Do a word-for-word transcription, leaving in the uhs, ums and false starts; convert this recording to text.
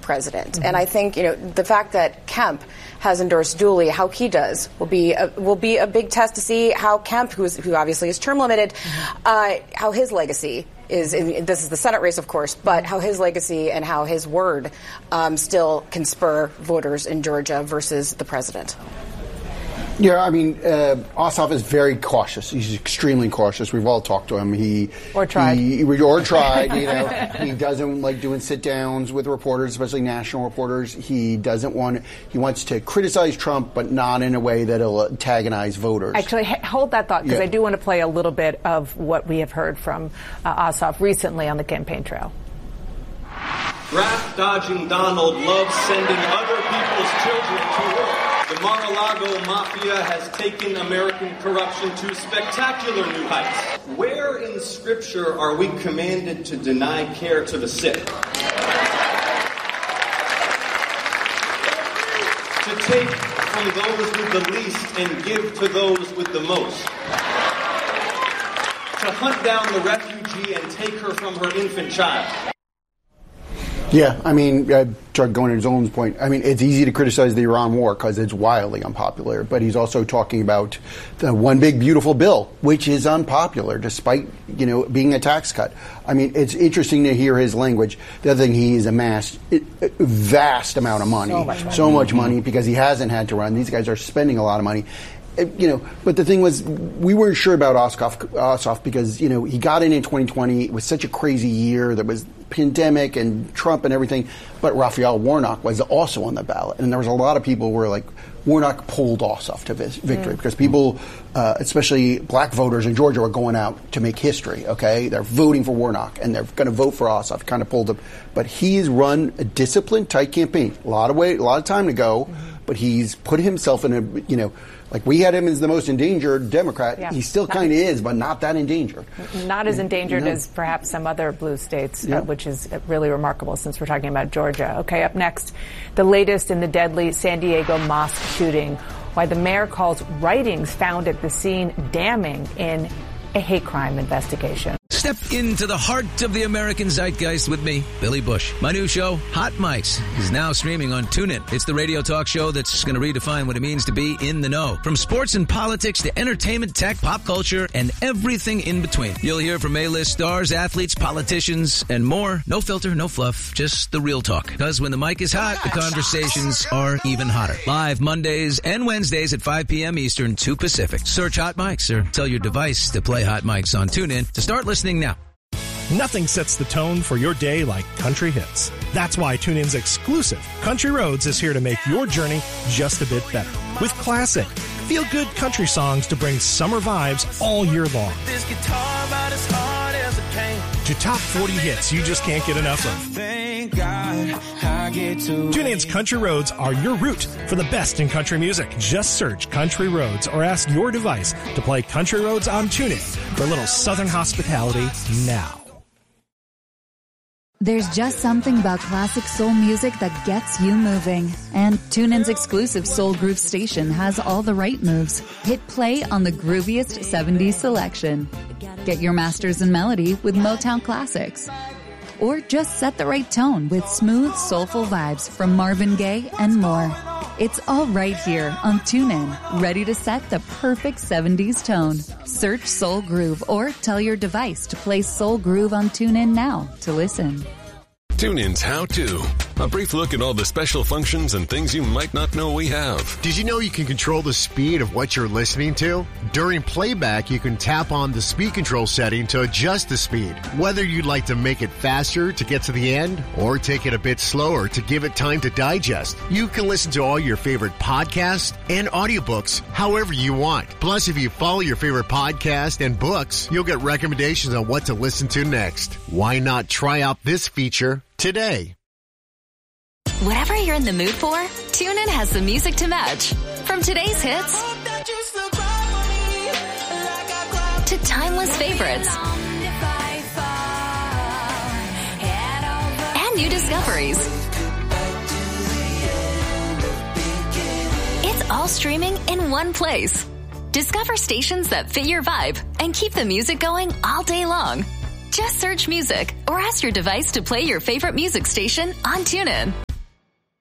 president. Mm-hmm. And I think, you know, the fact that Kemp has endorsed Dooley, how he does, will be a, will be a big test to see how Kemp, who, is, who obviously is term limited, mm-hmm. uh, how his legacy is. In, this is the Senate race, of course, but how his legacy and how his word um, still can spur voters in Georgia versus the president. Yeah, I mean, uh, Ossoff is very cautious. He's extremely cautious. We've all talked to him. He or tried, he, or tried. You know, he doesn't like doing sit downs with reporters, especially national reporters. He doesn't want. He wants to criticize Trump, but not in a way that'll antagonize voters. Actually, hold that thought, because yeah. I do want to play a little bit of what we have heard from uh, Ossoff recently on the campaign trail. Draft-dodging Donald loves sending other people's children to war. The Mar-a-Lago Mafia has taken American corruption to spectacular new heights. Where in Scripture are we commanded to deny care to the sick? To take from those with the least and give to those with the most? To hunt down the refugee and take her from her infant child? Yeah, I mean, uh, going to Zolan's point, I mean, it's easy to criticize the Iran war because it's wildly unpopular, but he's also talking about the one big beautiful bill, which is unpopular despite, you know, being a tax cut. I mean, it's interesting to hear his language. The other thing, he's amassed a vast amount of money, so much money, so much money because he hasn't had to run. These guys are spending a lot of money. You know, but the thing was, we weren't sure about Ossoff, Ossoff because, you know, he got in in twenty twenty. It was such a crazy year. There was pandemic and Trump and everything. But Raphael Warnock was also on the ballot. And there was a lot of people who were like, Warnock pulled Ossoff to victory mm. because people, uh, especially black voters in Georgia, were going out to make history, okay? They're voting for Warnock, and they're going to vote for Ossoff. Kind of pulled him. But he's run a disciplined, tight campaign. A lot of way, a lot of time to go. Mm-hmm. But he's put himself in a, you know, like we had him as the most endangered Democrat. Yeah. He still kind of is, but not that endangered. Not as endangered no. as perhaps some other blue states, yeah. uh, which is really remarkable since we're talking about Georgia. Okay, up next, the latest in the deadly San Diego mosque shooting. Why the mayor calls writings found at the scene damning in a hate crime investigation. Step into the heart of the American zeitgeist with me, Billy Bush. My new show, Hot Mics, is now streaming on TuneIn. It's the radio talk show that's going to redefine what it means to be in the know. From sports and politics to entertainment, tech, pop culture, and everything in between. You'll hear from A-list stars, athletes, politicians, and more. No filter, no fluff, just the real talk. Because when the mic is hot, the conversations are even hotter. Live Mondays and Wednesdays at five p.m. Eastern, two Pacific. Search Hot Mics or tell your device to play Hot Mics on TuneIn to start listening now. Nothing sets the tone for your day like country hits. That's why TuneIn's exclusive Country Roads is here to make your journey just a bit better. With classic, feel-good country songs to bring summer vibes all year long. This guitar about as hard as it can. To top forty hits you just can't get enough of. Thank God I get to TuneIn's Country Roads are your route for the best in country music. Just search Country Roads or ask your device to play Country Roads on TuneIn for a little Southern hospitality now. There's just something about classic soul music that gets you moving. And TuneIn's exclusive Soul Groove station has all the right moves. Hit play on the grooviest seventies selection. Get your masters in melody with Motown classics. Or just set the right tone with smooth, soulful vibes from Marvin Gaye and more. It's all right here on TuneIn, ready to set the perfect seventies tone. Search Soul Groove or tell your device to play Soul Groove on TuneIn now to listen. TuneIn's How To. A brief look at all the special functions and things you might not know we have. Did you know you can control the speed of what you're listening to? During playback, you can tap on the speed control setting to adjust the speed. Whether you'd like to make it faster to get to the end or take it a bit slower to give it time to digest, you can listen to all your favorite podcasts and audiobooks however you want. Plus, if you follow your favorite podcast and books, you'll get recommendations on what to listen to next. Why not try out this feature today? Whatever you're in the mood for, TuneIn has the music to match. From today's hits to timeless favorites and new discoveries. It's all streaming in one place. Discover stations that fit your vibe and keep the music going all day long. Just search music or ask your device to play your favorite music station on TuneIn.